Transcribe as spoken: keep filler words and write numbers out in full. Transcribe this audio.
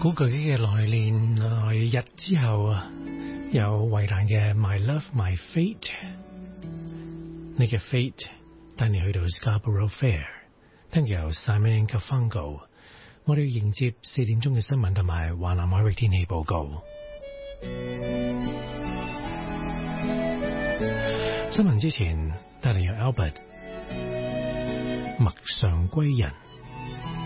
古巨基嘅來年來日之後啊，有衛蘭嘅 My Love My Fate， 你嘅 Fate 帶你去到 Scarborough Fair， 聽住由 Simon Kafungo， 我哋要迎接四點鐘嘅新聞同埋華南海域天氣報告。新聞之前帶嚟由 Albert 陌上歸人。